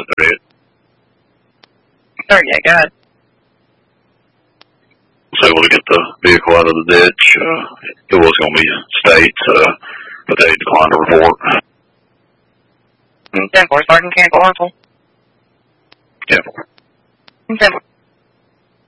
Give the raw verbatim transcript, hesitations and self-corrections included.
thirty-eight. thirty-eight, go ahead. Was able to get the vehicle out of the ditch. Uh, it was going to be state, uh, but they declined to report. ten four, Sergeant Campbell, Russell. ten four. ten four.